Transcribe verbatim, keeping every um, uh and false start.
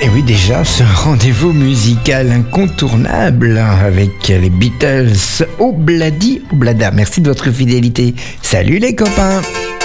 Et oui, déjà, ce rendez-vous musical incontournable avec les Beatles, Obladi Oblada. Merci de votre fidélité. Salut les copains!